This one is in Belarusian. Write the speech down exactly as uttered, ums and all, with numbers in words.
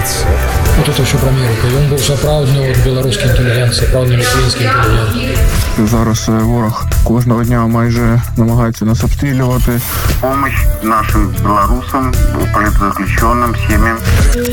бояться. Вот это все про Америку. Ён був сапраўдны от беларускі інтэлігент, сапраўдны літвінскі інтэлігент. Зараз ворог кожного дня майже намагається нас обстрілювати. Помощь нашим белорусам, политзаключенным, семьям.